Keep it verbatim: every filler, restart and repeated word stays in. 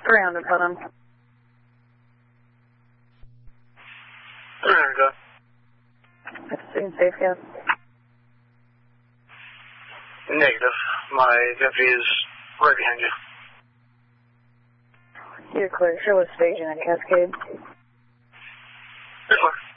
Surrounded by them. There we go. That's soon safe, yeah. Negative. My deputy is right behind you. You're clear. Show us staging at Cascade. Yes, sir.